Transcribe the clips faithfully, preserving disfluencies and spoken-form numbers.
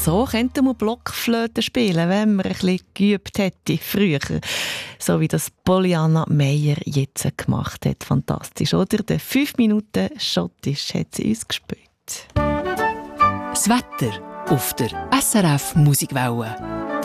so könnte man Blockflöte spielen, wenn man ein bisschen geübt hätte früher. So wie das Poliana Meyer jetzt gemacht hat. Fantastisch, oder? Den fünf Minuten Schottisch hat sie uns gespielt. Das Wetter auf der S R F Musikwelle.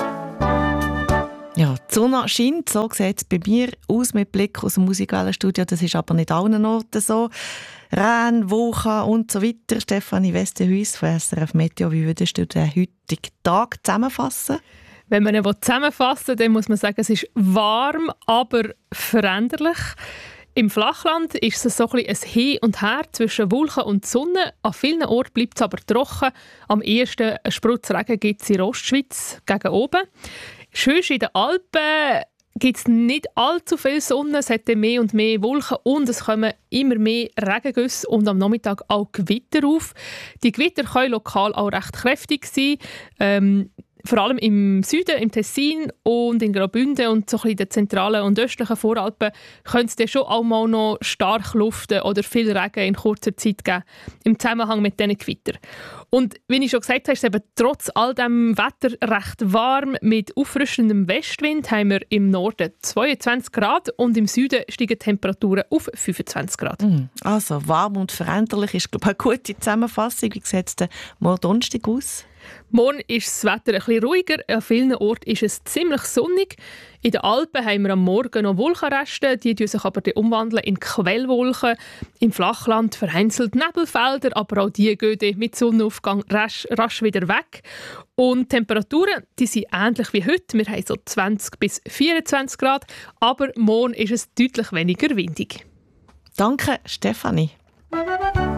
Ja, die Sonne scheint, so sieht es bei mir aus mit Blick aus dem Musikwellenstudio. Das ist aber nicht allen Orten so. Rhein, Woche und so weiter. Stefanie Westenhuis von S R F Meteo, wie würdest du den heutigen Tag zusammenfassen? Wenn man ihn zusammenfassen will, dann muss man sagen, es ist warm, aber veränderlich. Im Flachland ist es so ein, ein Hin und Her zwischen Wolken und Sonne. An vielen Orten bleibt es aber trocken. Am ehesten einen Sprutzregen gibt es in Ostschweiz gegen oben. Sonst in den Alpen gibt es nicht allzu viel Sonne, es hat mehr und mehr Wolken und es kommen immer mehr Regengüsse und am Nachmittag auch Gewitter auf. Die Gewitter können lokal auch recht kräftig sein, ähm, vor allem im Süden, im Tessin und in Graubünden und so ein bisschen in den zentralen und östlichen Voralpen könnte es dann schon auch mal noch stark luften oder viel Regen in kurzer Zeit geben, im Zusammenhang mit diesen Gewittern. Und wie ich schon gesagt habe, ist es eben trotz all dem Wetter recht warm. Mit auffrischendem Westwind haben wir im Norden zweiundzwanzig Grad und im Süden steigen die Temperaturen auf fünfundzwanzig Grad. Also warm und veränderlich ist, glaube ich, eine gute Zusammenfassung. Wie sieht es denn morgen Donnerstag aus? Morgen ist das Wetter ein bisschen ruhiger. An vielen Orten ist es ziemlich sonnig. In den Alpen haben wir am Morgen noch Wolkenreste, die sich aber umwandeln in Quellwolken. Im Flachland vereinzelt Nebelfelder, aber auch die gehen mit Sonnenaufgang rasch, rasch wieder weg. Und die Temperaturen die sind ähnlich wie heute. Wir haben so zwanzig bis vierundzwanzig Grad, aber morgen ist es deutlich weniger windig. Danke, Stefanie.